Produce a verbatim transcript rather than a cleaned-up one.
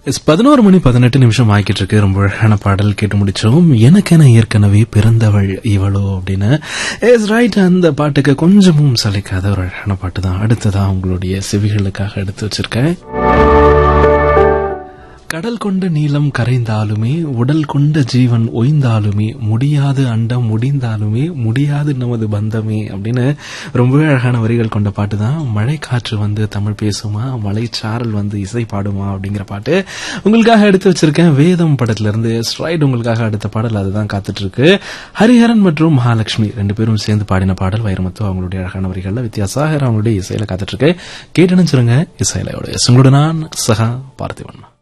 Is பதினோரு மணி பதினெட்டு நிமிஷம் ஆகிட்டு இருக்கு. ரொம்ப அழகான பாடல் கேட்டு முடிச்சோம். எனக்கென ஏற்கனவே பிறந்தவள் இவளோ அப்படின்னு. Is right. அந்த பாட்டுக்கு கொஞ்சமும் சலிக்காத ஒரு அழகான பாட்டு தான் அடுத்ததான் உங்களுடைய செவிகளுக்காக எடுத்து வச்சிருக்கேன். கடல் கொண்ட நீளம் கரைந்தாலுமே, உடல் கொண்ட ஜீவன் ஒய்ந்தாலுமே, முடியாது அண்டம் முடிந்தாலுமே, முடியாது நமது பந்தமே அப்படின்னு ரொம்ப அழகான வரிகள் கொண்ட பாட்டு தான். மழை காற்று வந்து தமிழ் பேசுமா, மலைச்சாரல் வந்து இசை பாடுமா அப்படிங்கிற பாட்டு உங்களுக்காக எடுத்து வச்சிருக்கேன். வேதம் படத்துல இருந்து ஸ்ட்ரைட் உங்களுக்காக அடுத்த பாடல் அதுதான் காத்துட்டு இருக்கு. ஹரிஹரன் மற்றும் மகாலட்சுமி ரெண்டு பேரும் சேர்ந்து பாடின பாடல். வைரமுத்து அவங்களுடைய அழகான வரிகள்ல வித்தியாசாகர் அவங்களுடைய இசையில காத்துட்டு இருக்கு. கேட்டு நினைச்சிருங்க. இசையில உங்களோட நான் சகா பார்த்திவன்.